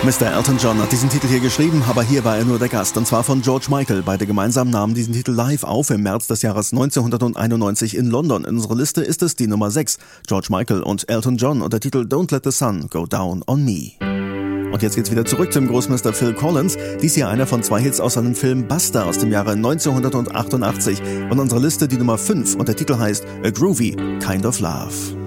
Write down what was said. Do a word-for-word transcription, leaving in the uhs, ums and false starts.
Mister Elton John hat diesen Titel hier geschrieben, aber hier war er nur der Gast, und zwar von George Michael. Beide gemeinsam nahmen diesen Titel live auf im März des Jahres neunzehnhunderteinundneunzig in London. In unserer Liste ist es die Nummer sechs, George Michael und Elton John und der Titel Don't Let the Sun Go Down on Me. Und jetzt geht's wieder zurück zum Großmeister Phil Collins. Dies hier einer von zwei Hits aus seinem Film Buster aus dem Jahre neunzehnhundertachtundachtzig. Und unsere Liste die Nummer fünf und der Titel heißt A Groovy Kind of Love.